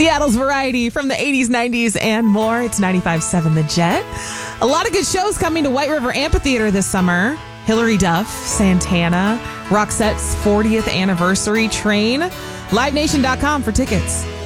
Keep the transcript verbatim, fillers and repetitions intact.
Seattle's variety from the eighties, nineties, and more. It's ninety-five point seven The Jet. A lot of good shows coming to White River Amphitheater this summer. Hilary Duff, Santana, Roxette's fortieth anniversary train. live nation dot com for tickets.